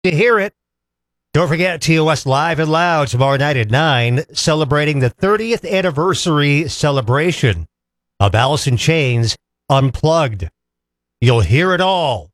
To hear it. Don't forget TOS Live and Loud tomorrow night at 9, celebrating the 30th anniversary celebration of Alice in Chains Unplugged. You'll hear it all